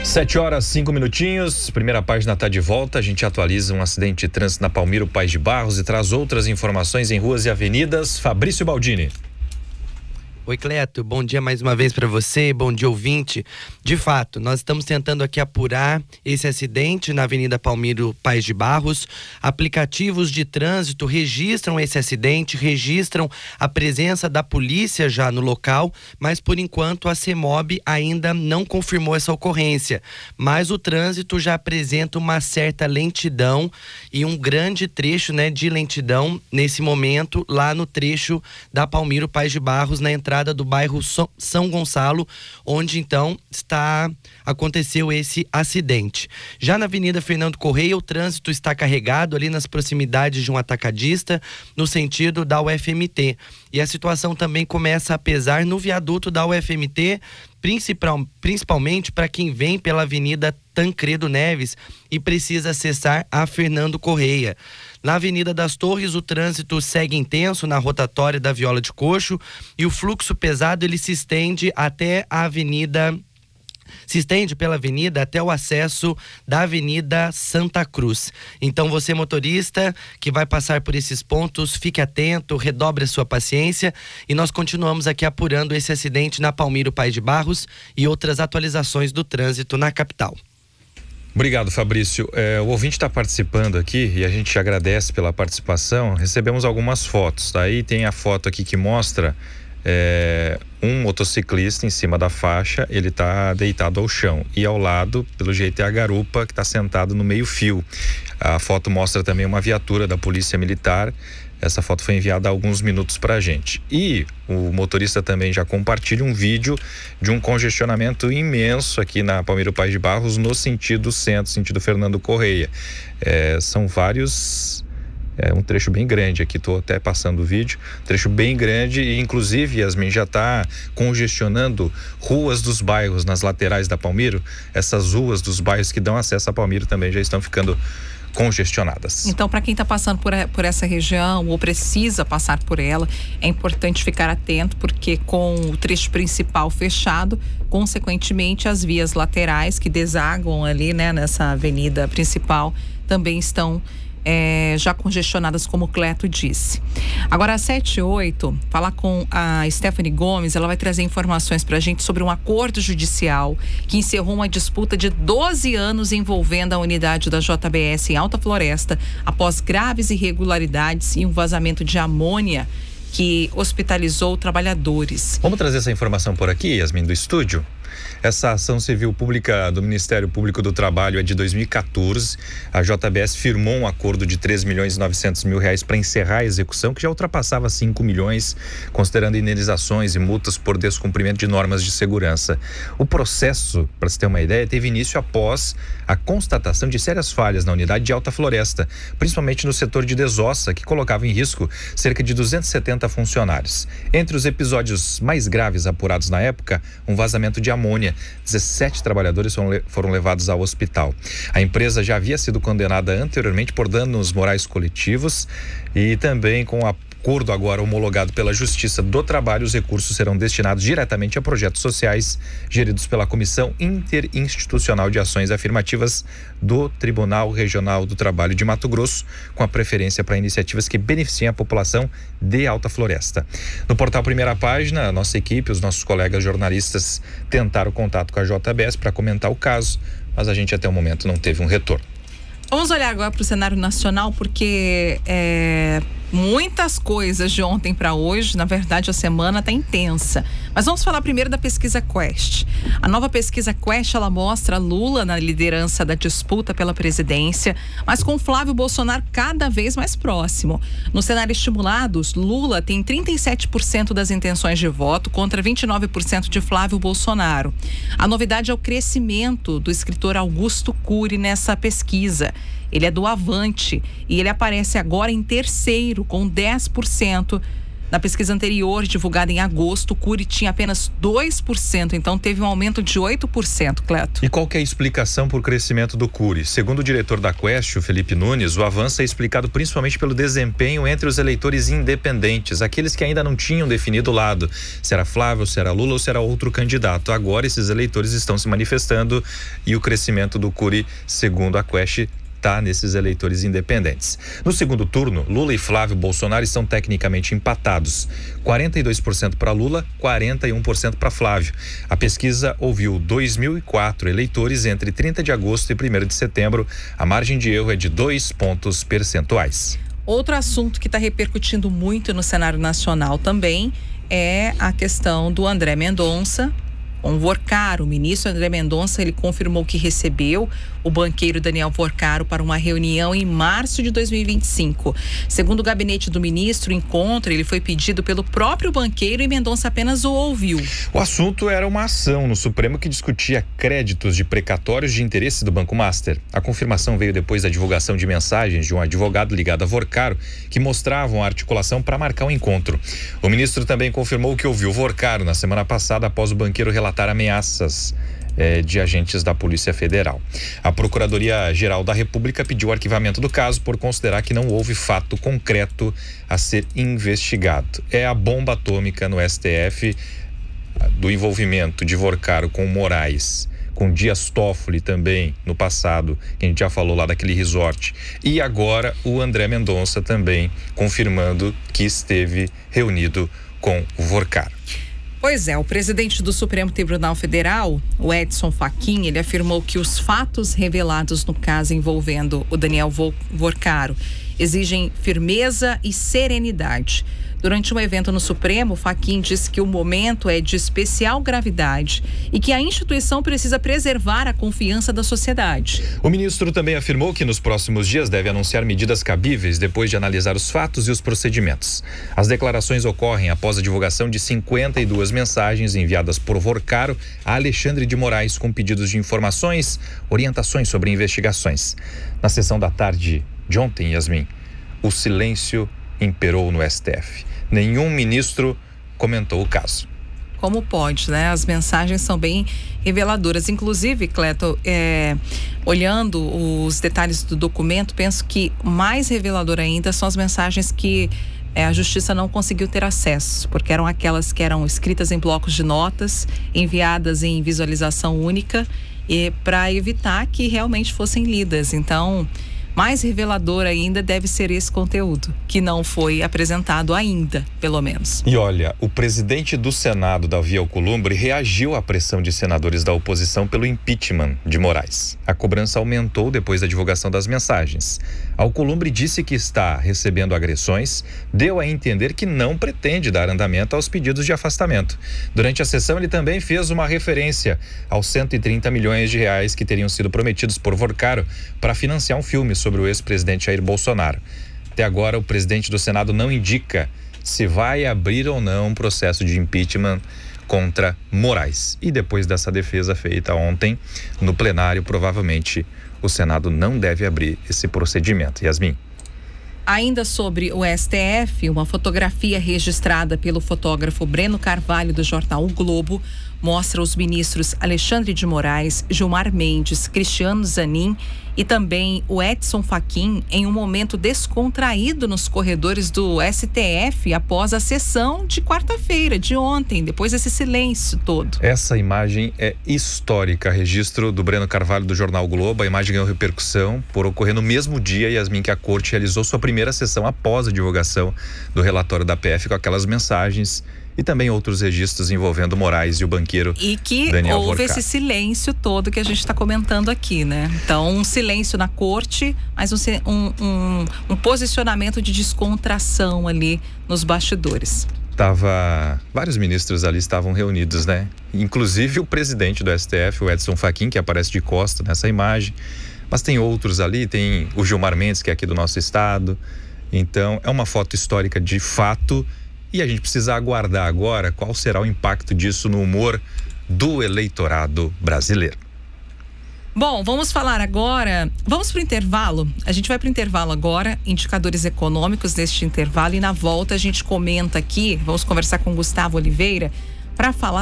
7h05. Primeira página está de volta. A gente atualiza um acidente de trânsito na Palmiro Paes de Barros e traz outras informações em ruas e avenidas. Fabrício Baldini. Oi, Cleto, bom dia mais uma vez para você, bom dia, ouvinte. De fato, nós estamos tentando aqui apurar esse acidente na Avenida Palmiro Paes de Barros. Aplicativos de trânsito registram esse acidente, registram a presença da polícia já no local, mas por enquanto a CEMOB ainda não confirmou essa ocorrência. Mas o trânsito já apresenta uma certa lentidão e um grande trecho, de lentidão nesse momento lá no trecho da Palmiro Paes de Barros, na entrada do bairro São Gonçalo, onde então aconteceu esse acidente. Já na Avenida Fernando Correia, o trânsito está carregado ali nas proximidades de um atacadista, no sentido da UFMT. E a situação também começa a pesar no viaduto da UFMT, principalmente para quem vem pela Avenida Tancredo Neves e precisa acessar a Fernando Correia. Na Avenida das Torres, o trânsito segue intenso na rotatória da Viola de Coxo e o fluxo pesado ele se estende pela avenida até o acesso da Avenida Santa Cruz. Então você, motorista que vai passar por esses pontos, fique atento, redobre a sua paciência e nós continuamos aqui apurando esse acidente na Palmiro Paes de Barros e outras atualizações do trânsito na capital. Obrigado, Fabrício. O ouvinte está participando aqui e a gente agradece pela participação. Recebemos algumas fotos. Aí tem a foto aqui que mostra um motociclista em cima da faixa, ele está deitado ao chão e ao lado, pelo jeito, é a garupa que está sentado no meio-fio. A foto mostra também uma viatura da Polícia Militar. Essa foto foi enviada há alguns minutos para a gente. E o motorista também já compartilha um vídeo de um congestionamento imenso aqui na Palmiro Paes de Barros, no sentido centro, sentido Fernando Correia. São vários... um trecho bem grande aqui, estou até passando o vídeo, trecho bem grande e inclusive, Yasmin, já está congestionando ruas dos bairros nas laterais da Palmiro. Essas ruas dos bairros que dão acesso a Palmiro também já estão ficando congestionadas. Então, para quem está passando por essa região ou precisa passar por ela, é importante ficar atento, porque com o trecho principal fechado, consequentemente as vias laterais que desaguam ali, nessa avenida principal também estão já congestionadas, como o Cleto disse. Agora, às 7h08, falar com a Stephanie Gomes, ela vai trazer informações pra gente sobre um acordo judicial que encerrou uma disputa de 12 anos envolvendo a unidade da JBS em Alta Floresta, após graves irregularidades e um vazamento de amônia que hospitalizou trabalhadores. Vamos trazer essa informação por aqui, Yasmin, do estúdio? Essa ação civil pública do Ministério Público do Trabalho é de 2014. A JBS firmou um acordo de R$3.900.000 para encerrar a execução, que já ultrapassava 5 milhões, considerando indenizações e multas por descumprimento de normas de segurança. O processo, para se ter uma ideia, teve início após a constatação de sérias falhas na unidade de Alta Floresta, principalmente no setor de desossa, que colocava em risco cerca de 270 funcionários. Entre os episódios mais graves apurados na época, um vazamento de amônia. 17 trabalhadores foram levados ao hospital. A empresa já havia sido condenada anteriormente por danos morais coletivos e também com acordo agora homologado pela Justiça do Trabalho, os recursos serão destinados diretamente a projetos sociais geridos pela Comissão Interinstitucional de Ações Afirmativas do Tribunal Regional do Trabalho de Mato Grosso, com a preferência para iniciativas que beneficiem a população de Alta Floresta. No portal Primeira Página, a nossa equipe, os nossos colegas jornalistas tentaram contato com a JBS para comentar o caso, mas a gente até o momento não teve um retorno. Vamos olhar agora para o cenário nacional, porque muitas coisas de ontem para hoje, na verdade a semana está intensa. Mas vamos falar primeiro da pesquisa Quest. A nova pesquisa Quest, ela mostra Lula na liderança da disputa pela presidência, mas com Flávio Bolsonaro cada vez mais próximo. No cenário Estimulados, Lula tem 37% das intenções de voto contra 29% de Flávio Bolsonaro. A novidade é o crescimento do escritor Augusto Cury nessa pesquisa. Ele é do Avante e ele aparece agora em terceiro, com 10% Na pesquisa anterior, divulgada em agosto, o Cury tinha apenas 2%, então teve um aumento de 8%, Cleto. E qual que é a explicação por crescimento do Cury? Segundo o diretor da Quest, o Felipe Nunes, o avanço é explicado principalmente pelo desempenho entre os eleitores independentes, aqueles que ainda não tinham definido o lado, se era Flávio, se era Lula ou se era outro candidato. Agora esses eleitores estão se manifestando e o crescimento do Cury, segundo a Quest, está nesses eleitores independentes. No segundo turno, Lula e Flávio Bolsonaro estão tecnicamente empatados. 42% para Lula, 41% para Flávio. A pesquisa ouviu 2.004 eleitores entre 30 de agosto e 1º de setembro. A margem de erro é de 2 pontos percentuais. Outro assunto que está repercutindo muito no cenário nacional também é a questão do André Mendonça. Com Vorcaro, o ministro André Mendonça, ele confirmou que recebeu o banqueiro Daniel Vorcaro para uma reunião em março de 2025. Segundo o gabinete do ministro, o encontro ele foi pedido pelo próprio banqueiro e Mendonça apenas o ouviu. O assunto era uma ação no Supremo que discutia créditos de precatórios de interesse do Banco Master. A confirmação veio depois da divulgação de mensagens de um advogado ligado a Vorcaro que mostravam a articulação para marcar o encontro. O ministro também confirmou que ouviu Vorcaro na semana passada após o banqueiro relatar ameaças de agentes da Polícia Federal. A Procuradoria-Geral da República pediu o arquivamento do caso por considerar que não houve fato concreto a ser investigado. É a bomba atômica no STF do envolvimento de Vorcaro com Moraes, com Dias Toffoli também no passado, que a gente já falou lá daquele resort. E agora o André Mendonça também confirmando que esteve reunido com o Vorcaro. Pois é, o presidente do Supremo Tribunal Federal, o Edson Fachin, ele afirmou que os fatos revelados no caso envolvendo o Daniel Vorcaro exigem firmeza e serenidade. Durante um evento no Supremo, Fachin disse que o momento é de especial gravidade e que a instituição precisa preservar a confiança da sociedade. O ministro também afirmou que nos próximos dias deve anunciar medidas cabíveis depois de analisar os fatos e os procedimentos. As declarações ocorrem após a divulgação de 52 mensagens enviadas por Vorcaro a Alexandre de Moraes com pedidos de informações, orientações sobre investigações. Na sessão da tarde de ontem, Yasmin, o silêncio imperou no STF. Nenhum ministro comentou o caso. Como pode, né? As mensagens são bem reveladoras. Inclusive, Cleto, olhando os detalhes do documento, penso que mais revelador ainda são as mensagens que a justiça não conseguiu ter acesso, porque eram aquelas que eram escritas em blocos de notas, enviadas em visualização única, e para evitar que realmente fossem lidas. Então, mais revelador ainda deve ser esse conteúdo, que não foi apresentado ainda, pelo menos. E olha, o presidente do Senado, Davi Alcolumbre, reagiu à pressão de senadores da oposição pelo impeachment de Moraes. A cobrança aumentou depois da divulgação das mensagens. Alcolumbre disse que está recebendo agressões, deu a entender que não pretende dar andamento aos pedidos de afastamento. Durante a sessão, ele também fez uma referência aos 130 milhões de reais que teriam sido prometidos por Vorcaro para financiar um filme sobre o ex-presidente Jair Bolsonaro. Até agora, o presidente do Senado não indica se vai abrir ou não um processo de impeachment contra Moraes. E depois dessa defesa feita ontem no plenário, provavelmente o Senado não deve abrir esse procedimento. Yasmin. Ainda sobre o STF, uma fotografia registrada pelo fotógrafo Breno Carvalho do jornal O Globo mostra os ministros Alexandre de Moraes, Gilmar Mendes, Cristiano Zanin e também o Edson Fachin em um momento descontraído nos corredores do STF após a sessão de quarta-feira, de ontem, depois desse silêncio todo. Essa imagem é histórica, registro do Breno Carvalho do jornal o Globo. A imagem ganhou repercussão por ocorrer no mesmo dia, Yasmin, que a corte realizou sua primeira sessão após a divulgação do relatório da PF com aquelas mensagens e também outros registros envolvendo Moraes e o banqueiro Daniel Vorcaro. E que houve esse silêncio todo que a gente está comentando aqui, né? Então, um silêncio na corte, mas um posicionamento de descontração ali nos bastidores. Vários ministros ali estavam reunidos, né? Inclusive o presidente do STF, o Edson Fachin, que aparece de costa nessa imagem. Mas tem outros ali, tem o Gilmar Mendes, que é aqui do nosso estado. Então, é uma foto histórica de fato. E a gente precisa aguardar agora qual será o impacto disso no humor do eleitorado brasileiro. Bom, vamos falar agora, vamos para o intervalo. A gente vai para o intervalo agora, indicadores econômicos deste intervalo, e na volta a gente comenta aqui, vamos conversar com Gustavo Oliveira para falar